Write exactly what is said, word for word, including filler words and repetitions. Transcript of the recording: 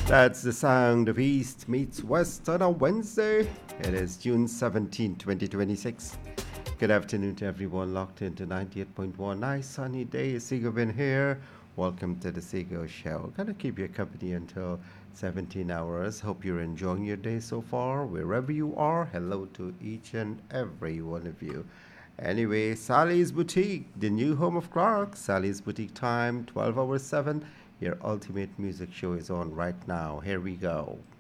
That's the sound of East meets West on a Wednesday. It is June seventeenth, twenty twenty-six. Good afternoon to everyone locked into ninety-eight point one. Nice sunny day. Sigo been here. Welcome to the Sigo Show. Gonna keep you company until seventeen hours. Hope you're enjoying your day so far. Wherever you are, hello to each and every one of you. Anyway, Sally's Boutique, the new home of Clark. Sally's Boutique time, twelve hours seven. Your ultimate music show is on right now. Here we go.